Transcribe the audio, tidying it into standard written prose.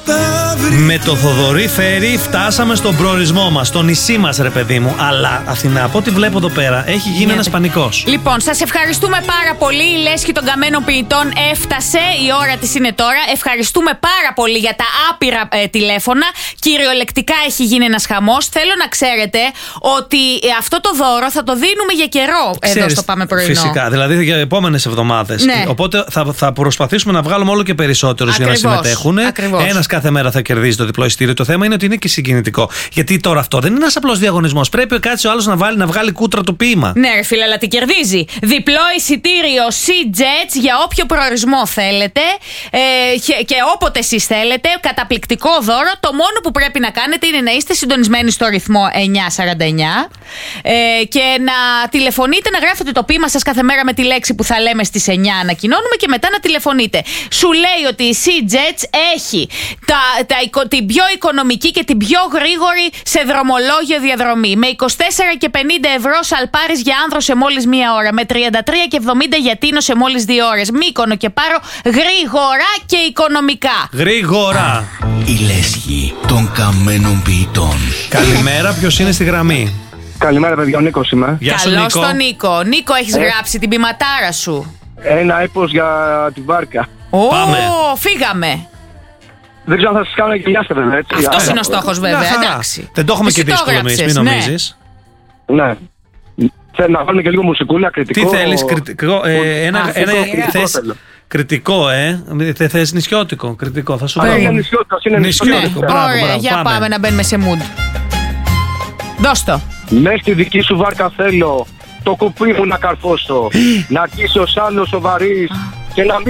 Με το Θοδωρή Φέρι φτάσαμε στον προορισμό μας, στο νησί μας, ρε παιδί μου. Αλλά Αθηνά, από ό,τι βλέπω εδώ πέρα, έχει γίνει ένας πανικός. Λοιπόν, σας ευχαριστούμε πάρα πολύ. Η λέσχη των καμένων ποιητών έφτασε. Η ώρα της είναι τώρα. Ευχαριστούμε πάρα πολύ για τα άπειρα τηλέφωνα. Κυριολεκτικά έχει γίνει ένας χαμός. Θέλω να ξέρετε ότι αυτό το δώρο θα το δίνουμε για καιρό. Εδώ στο Πάμε Πρωινό. Φυσικά, δηλαδή για επόμενες εβδομάδες. Ναι. Οπότε θα προσπαθήσουμε να βγάλουμε όλο και περισσότερους για να συμμετέχουν. Ένας κάθε μέρα θα κερδίζει το διπλό εισιτήριο. Το θέμα είναι ότι είναι και συγκινητικό. Γιατί τώρα αυτό δεν είναι ένας απλός διαγωνισμός. Πρέπει κάτσε ο άλλος να βγάλει κούτρα το ποίημα. Ναι, ρε φίλε, αλλά τι κερδίζει. Διπλό εισιτήριο Sea Jets για όποιο προορισμό θέλετε και όποτε εσείς θέλετε. Καταπληκτικό δώρο. Το μόνο που πρέπει να κάνετε είναι να είστε συντονισμένοι στο ρυθμό 949 και να τηλεφωνείτε, να γράφετε το ποίημα σας κάθε μέρα με τη λέξη που θα λέμε στις 9 ανακοινώνουμε και μετά να τηλεφωνείτε. Σου λέει ότι η Sea Jets έχει την πιο οικονομική και την πιο γρήγορη σε δρομολόγιο διαδρομή. Με 24 και 50 ευρώ Σαλπάρις για άνδρο σε μόλις μία ώρα. Με 33 και 70 για Τίνο σε μόλις 2 ώρες. Μύκονο και Πάρο γρήγορα και οικονομικά. Γρήγορα. Η λέσχη των καμένων ποιητών. Καλημέρα, ποιος είναι στη γραμμή? Καλημέρα, παιδιά, ο Νίκος είμαι. Καλώς τον Νίκο. Νίκο, έχεις γράψει την ποιηματάρα σου? Ένα έπος για την βάρκα. Πάμε. Φύγαμε. Δεν ξέρω αν θα σας κάνω και γελιάστε, βέβαια, έτσι. Αυτός είναι ο στόχος, βέβαια. Εντάξει. Δεν το έχουμε Εσύ και το δύσκολο εμείς, μην έγραψες, νομίζεις. Ναι. Θέλω να βάλουμε και λίγο μουσικούλα, κριτικό. Τι θέλεις, κριτικό? Κριτικό, δεν θες νησιώτικο? Κριτικό, θα σου πω. Είναι νησιώτικο. Μπράβο, Ωραία, για πάμε να μπαίνουμε σε mood. Δώσ' το. Μες στη δική σου βάρκα θέλω το κουπί μου να καρφώσω. Να αρχίσει ο άλλος ο βαρύς και να μην